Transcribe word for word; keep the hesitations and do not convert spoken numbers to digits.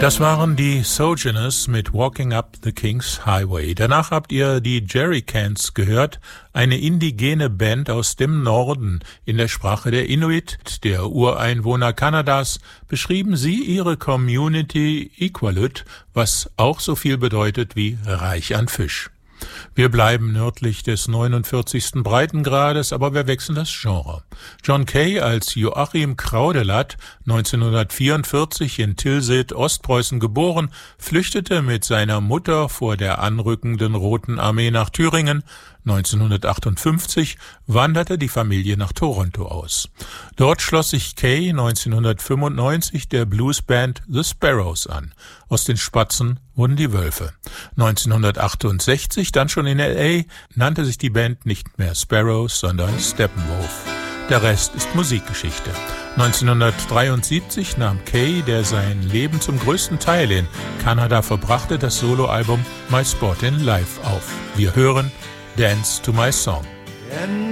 Das waren die Sojourners mit Walking Up the King's Highway. Danach habt ihr die Jerrycans gehört, eine indigene Band aus dem Norden. In der Sprache der Inuit, der Ureinwohner Kanadas, beschrieben sie ihre Community Iqaluit, was auch so viel bedeutet wie reich an Fisch. Wir bleiben nördlich des neunundvierzigsten Breitengrades, aber wir wechseln das Genre. John Kay als Joachim Kraudelat, neunzehnhundertvierundvierzig in Tilsit, Ostpreußen geboren, flüchtete mit seiner Mutter vor der anrückenden Roten Armee nach Thüringen. neunzehnhundertachtundfünfzig wanderte die Familie nach Toronto aus. Dort schloss sich Kay neunzehnhundertfünfundneunzig der Bluesband The Sparrows an. Aus den Spatzen wurden die Wölfe. neunzehnhundertachtundsechzig, dann schon in L A, nannte sich die Band nicht mehr Sparrows, sondern Steppenwolf. Der Rest ist Musikgeschichte. neunzehnhundertdreiundsiebzig nahm Kay, der sein Leben zum größten Teil in Kanada verbrachte, das Soloalbum My Spot in Life auf. Wir hören Dance to My Song.